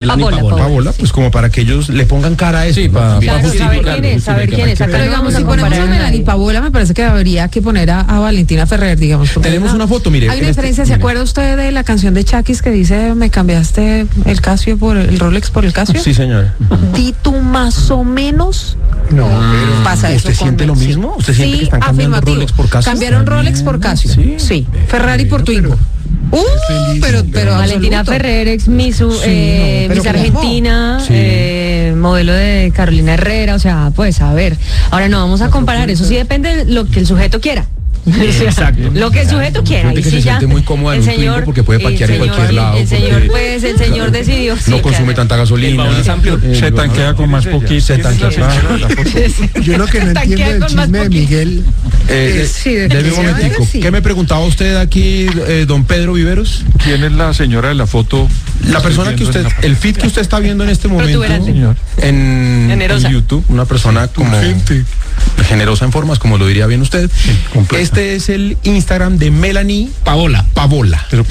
Paola, pues como para que ellos le pongan cara a eso. Sí, para saber quién es. Pero digamos, si ponemos a Melanie Paola, me parece que habría que poner a Valentina Ferrer, digamos. Tenemos una foto, mire. Hay una diferencia, ¿se acuerda usted de la canción de Chakis que dice, me cambiaste el Casio por el Rolex por el Casio? Sí, señora. Di tú más o menos. No, pero Pasa eso. ¿Usted siente lo mismo? ¿Usted siente que están cambiando afirmativo. Rolex por Casio? Cambiaron Rolex por Casio. Sí. Ferrari por Twingo. Pero Valentina absoluto. Ferrer, ex Miss Argentina, modelo de Carolina Herrera, o sea, pues a ver. Ahora no vamos a comparar, eso sí depende de lo que el sujeto quiera. Exacto. Lo que el sujeto quiera. Gente que Y se si ya siente muy cómoda en un Twingo porque puede parquear en cualquier lado. El señor, pues, el señor decidió. No consume tanta gasolina. Se tanquea con más poquito. Se tanquea. yo lo que no entiendo del chisme de Miguel Deme un momentico. ¿Qué me preguntaba usted aquí, don Pedro Viveros? ¿Quién es la señora de la foto? La persona que usted, el feed que usted está viendo en este momento en YouTube, una persona como generosa en formas, como lo diría bien usted. Este es el Instagram de Melanie Paola. Pero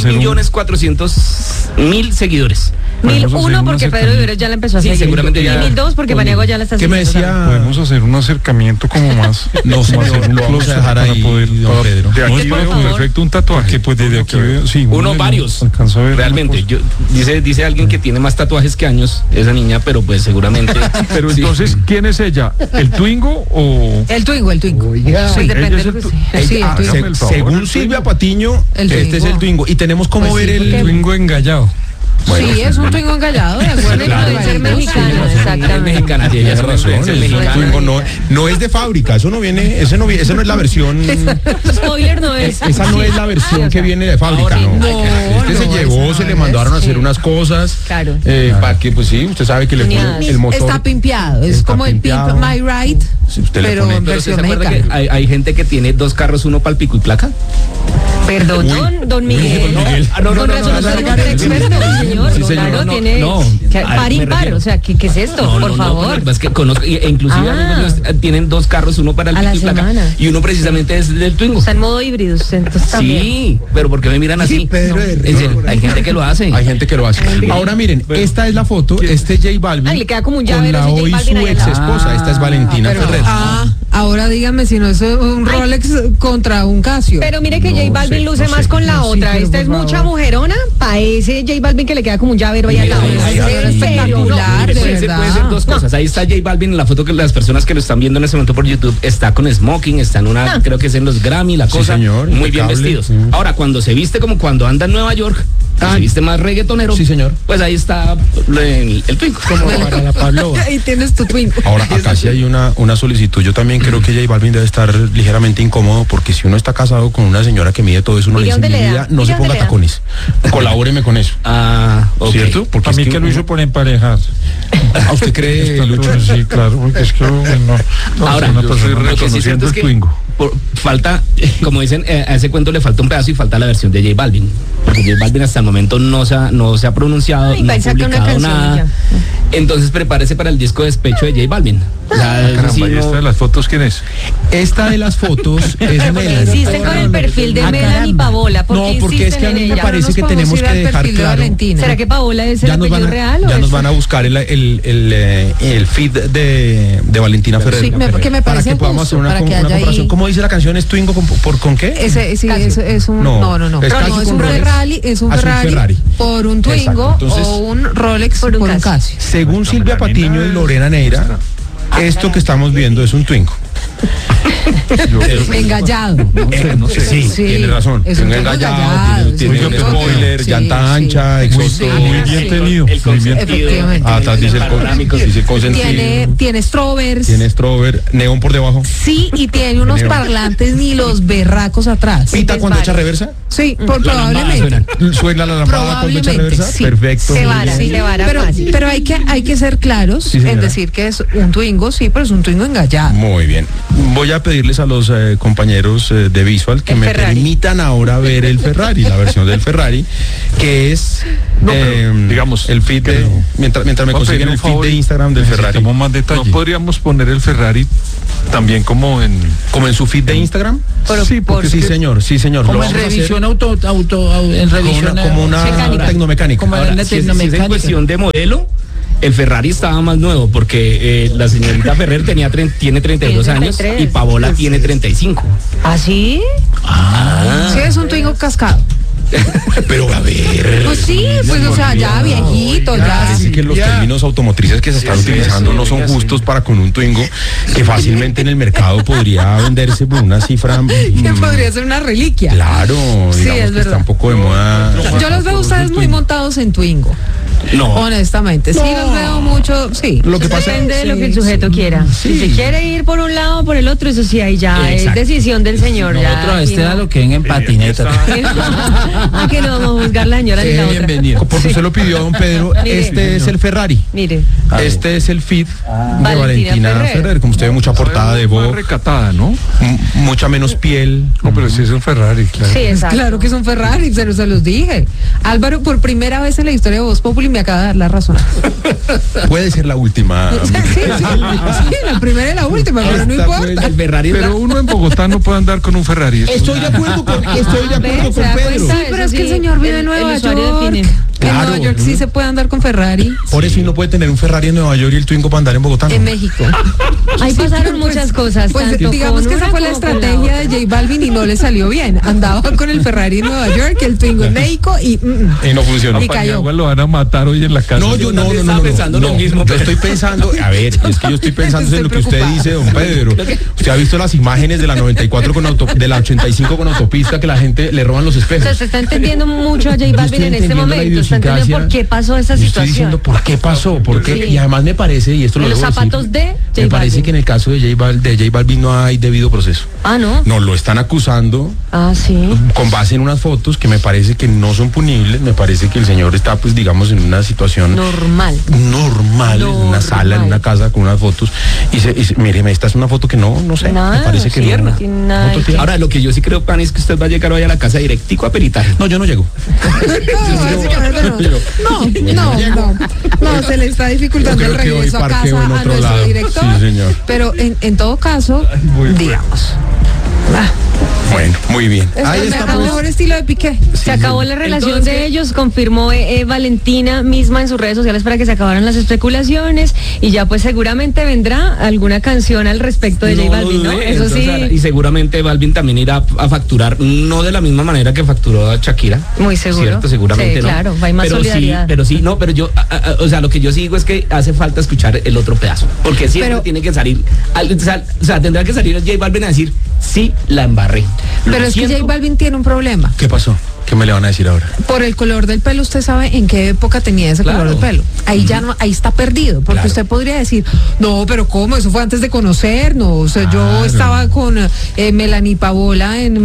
2.400.000 seguidores. 1001 porque Pedro Viveros ya la empezó a seguir. Seguramente ya. Y 1002 porque Paniagua ya la está ¿Qué siguiendo. me decía? Podemos hacer un acercamiento como más. No, señor, lo vamos a dejar ahí, don Pedro. De aquí veo perfecto un tatuaje, pues desde aquí veo, sí. Varios. Alcanzo a ver Realmente, dice alguien que tiene más tatuajes que años, esa niña, pero pues seguramente. Pero entonces, ¿quién es ella? ¿El Twingo o...? El Twingo. Oiga, Sí, depende ella de es lo que el sea. Sí, el Twingo. hágame el favor, Según el Silvia Patiño, El este es el Twingo. Y tenemos cómo Pues ver sí, el porque- Twingo engallado. Sí, es un Twingo engallado, de acuerdo. Claro, Pero de ser sí. mexicano, Es exactamente. mexicana, tiene Tienes razón, es el mexicana. Twingo no es de fábrica, eso no viene, esa no es la versión, Spoiler no es. esa no es la versión que viene de fábrica, Ahora, no. Este se no, llevó, esa se no le es, mandaron a hacer sí. unas cosas, Claro. para que, pues sí, usted sabe que le Unidades. ponen el motor. Está pimpeado, es Está como el pimpeado. Pimp My Ride, Si usted le pero pone- en Pero ¿usted versión se acuerda que mexicana. hay gente que tiene dos carros, uno para el pico y placa? Perdón, don Miguel. Con razón, usted es un experto, señor. Sí, señor. Claro, No, tiene no. par Me impar, refiero. o sea, ¿qué es esto? Por favor. Es que conozco, e inclusive amigos míos tienen dos carros, uno para el A pico la y placa semana. y uno precisamente es del Twingo. Está en modo híbrido, usted, entonces también. Sí, pero ¿por qué me miran así? Sí, Pedro de En serio, hay gente que lo hace. Hay gente que lo hace. Ahora miren, esta es la foto, este es J Balvin. Ay, le queda como un con llavero la ese J hoy Balvin su ahí al ex lado. esposa, esta es Valentina Ferrer. Ahora dígame si no es un Rolex contra un Casio. Pero mire que No J Balvin sé, luce no más sé. con la No, sí, otra. pero Esta por es mucha favor. mujerona para ese J Balvin que le queda como un llavero ahí al lado. Ay, ¿En ay, serio? espectacular, de Puede verdad. ser dos cosas. Ahí está J Balvin en la foto que las personas que lo están viendo en ese momento por YouTube está con smoking, está en una, creo que es en los Grammy, la Sí, cosa. señor, muy bien impecable. vestidos. Sí. Ahora, cuando se viste como cuando anda en Nueva York, se viste más reggaetonero. Sí, señor. Pues ahí está el Twingo. Como para la Pabloa. Ahí tienes tu Twingo. Ahora, acá sí hay una solicitud. Yo también creo que J Balvin debe estar ligeramente incómodo porque si uno está casado con una señora que mide todo eso, uno le Mire dice, dónde mi le vida, da, no mire se dónde ponga le da. tacones. Colabóreme con eso. Ok. ¿Cierto? Porque A es mí que lo hizo por emparejar. ¿A usted cree, Lucho? Sí, claro, porque es que no. Ahora, una yo persona lo que sí siento reconociendo es el que Twingo. falta, como dicen, a ese cuento le falta un pedazo y falta la versión de J Balvin. Porque J Balvin hasta el momento no se ha pronunciado, Ay, no ha saca una publicado canción y nada. ya. Entonces prepárese para el disco de despecho de J Balvin. O sea, Caramba, sí, ¿y no- esta de las fotos quién es? Esta de las fotos es Pero porque Melanie. insisten con el perfil de Melanie Paola. ¿Por qué No, porque es que a insisten mí en me ella? parece Nos que podemos tenemos ir que al dejar perfil de claro. Valentina. ¿Será que Paola es el Ya nos apellido real? ya o nos es- van a buscar el feed de Valentina Ferrer. Sí, que me para parece que podamos hacer justo, para que una haya comparación. ahí- ¿Cómo dice la canción? ¿Es Twingo con qué? Ese sí, Casio. es un No, no. es No, Casio es con un Rolex. Ferrari, es un Ah, es un Ferrari, Ferrari. por un Exacto, Twingo entonces- o un Rolex por un Casio. Casio. Según Silvia Patiño y Lorena Neira, esto que estamos viendo es un Twingo. Engallado. No sé. Sí, Sí, tiene razón. es un Tiene Twingo engallado, engallado, tiene sí, un sí. spoiler, Sí, llanta sí. ancha, exhausto. Muy bien tenido. El Muy bien. consentido. Efectivamente. Atrás dice el Panorámicos. dice consentido. Tiene strovers. Tiene strober, neón por debajo. Sí, y tiene unos Neón. parlantes ni los berracos atrás. Pita cuando echa reversa. Sí, probablemente. Suena la lampada cuando echa Probablemente, reversa. sí. Perfecto. Se vara, Sí, se vara pero fácil. hay que ser claros Sí, señora. en decir que es un Twingo, sí, pero es un Twingo engallado. Muy bien. Voy a pedirles a los compañeros de Visual que El me Ferrari. permitan ahora ver el Ferrari, la versión del Ferrari, que es digamos, el feed de, mientras me Voy a consiguen pedir un el feed favor, de Instagram del Ferrari. necesitamos más detalle. ¿No podríamos poner el Ferrari también como en... Como en su feed de Instagram. Sí, porque Sí, es que señor, sí, señor. como Lo en vamos a hacer. revisión revisión en revisión como una tecnomecánica. Ahora, si es cuestión de modelo, el Ferrari estaba más nuevo porque la señorita Ferrer tiene 32 años y Paola tiene 35. ¿Ah, sí? Sí, es un Twingo cascado. Pero a ver. Pues sí, pues o sea, ya viejito, ya. Parece que los términos automotrices que se están utilizando no son justos para con un Twingo que fácilmente en el mercado podría venderse por una cifra. Que podría ser una reliquia. Claro, sí, digamos es que verdad. está un poco de moda. Yo los veo ustedes muy montados en Twingo. No. Honestamente, sí los veo mucho, sí. Lo que pasa depende de lo que el sujeto quiera. Si se quiere ir por un lado o por el otro, eso sí, ahí ya es decisión del señor. Otro era lo que en patineta. Que no vamos a juzgar la señora ni la otra. Bienvenido. Porque usted lo pidió, don Pedro. Este es el Ferrari. Mire. Este es el Fit de Valentina Ferrer. Como usted ve, mucha portada de voz. Recatada, ¿no? Mucha menos piel. No, pero sí es un Ferrari, claro. Sí, exacto. Claro que es un Ferrari, se los dije. Álvaro, por primera vez en la historia de Voz Populi me acaba de dar la razón. Puede ser la última. Sí, la primera y la última, pero no importa. El Ferrari Pero uno en Bogotá no puede andar con un Ferrari. Estoy de acuerdo con Pedro. Sí, pero es que el señor vive en Nueva York. En Nueva York sí se puede andar con Ferrari. Por eso no puede tener un Ferrari en Nueva York y el Twingo para andar en Bogotá. En México. Ahí pasaron muchas cosas. Pues digamos que esa fue la estrategia de J Balvin y no le salió bien. Andaba con el Ferrari en Nueva York, el Twingo en México y no funcionó. Y cayó. Lo van a matar hoy en la casa. No, yo no. lo mismo. Yo estoy pensando, a ver, es que yo estoy pensando en lo que usted dice, don Pedro. Usted ha visto las imágenes de la 94 de la 85 con autopista que la gente le roban los espejos. O sea, se está entendiendo mucho a J Balvin en este momento. Está entendiendo por qué pasó esa situación. Estoy diciendo por qué pasó, por qué. Sí. Y además me parece, y esto lo los debo zapatos decir, de J me parece Balvin. que en el caso de J Balvin no hay debido proceso. Ah, ¿no? No, lo están acusando. Ah, sí. Con base en unas fotos que me parece que no son punibles. Me parece que el señor está, pues, digamos, en una situación normal, en una sala, en una casa con unas fotos. Y míreme, esta es una foto que no sé. Nada, me parece que no tiene nada. Ahora, lo que yo sí creo, Pan, es que usted va a llegar hoy a la casa directico a peritaje. No, yo no llego. No, se le está dificultando el regreso a casa a nuestro director. Sí, señor. Pero en todo caso, digamos. Bueno, muy bien. Ahí está el mejor estilo de Piqué. Se acabó la relación de ellos, confirmó Valentina misma en sus redes sociales para que se acabaran las especulaciones y ya pues seguramente vendrá alguna canción al respecto de J Balvin, ¿no? Eso sí. Y seguramente Balvin también irá a facturar, no de la misma manera que facturó a Shakira. Muy seguro. ¿Cierto? Seguramente sí, no. Claro, hay más solidaridad. Pero yo, o sea, lo que yo sí digo es que hace falta escuchar el otro pedazo, porque siempre tiene que salir, o sea, tendrá que salir J Balvin a decir, sí, la embarré. Pero es que J Balvin tiene un problema. ¿Qué pasó? ¿Qué me le van a decir ahora? Por el color del pelo, usted sabe en qué época tenía ese color del pelo. Ahí ya no, ahí está perdido, porque usted podría decir, no, pero ¿cómo? Eso fue antes de conocernos. O sea, yo estaba con Melanie Paola en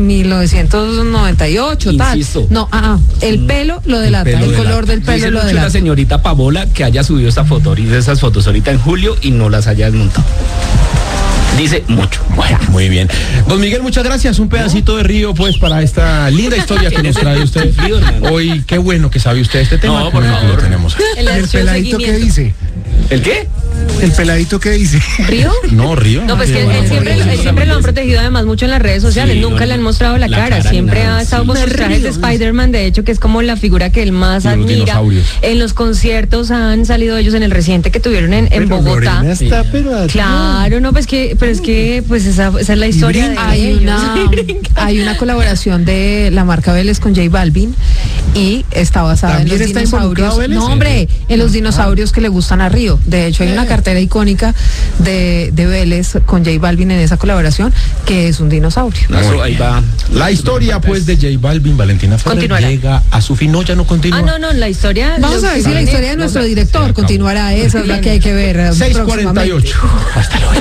1998, Insisto. tal. No, el pelo lo delata, el color del pelo Dice lo mucho delata. la señorita Paola que haya subido esta foto, esas fotos ahorita en julio y no las haya desmontado. Dice mucho. Bueno, muy bien. Don Miguel, muchas gracias. Un pedacito de río, pues, para esta linda historia que nos trae usted. Hoy, qué bueno que sabe usted este tema. No, por favor. Tenemos. ¿El peladito qué dice? ¿El qué? ¿El peladito qué dice? ¿Río? No, Río. No, pues que él siempre lo han protegido además mucho en las redes sociales, Sí, nunca le han mostrado la cara, siempre ha estado con sus trajes de Spider-Man, de hecho, que es como la figura que él más admira. En los conciertos han salido ellos en el reciente que tuvieron en Bogotá. Está, claro, no, pues esa es la historia de hay una colaboración de la marca Vélez con J Balvin y está basada en los dinosaurios. No, hombre, en los dinosaurios que le gustan a Río. De hecho, hay una cartera icónica de Vélez con J Balvin en esa colaboración que es un dinosaurio. Ahí va. La historia, pues, de J Balvin, Valentina Ferrer, llega a su fin. No, ya no continúa. No, la historia. Vamos a ver si la historia de nuestro director continuará. Esa es la que hay que ver. 6:48. Hasta luego.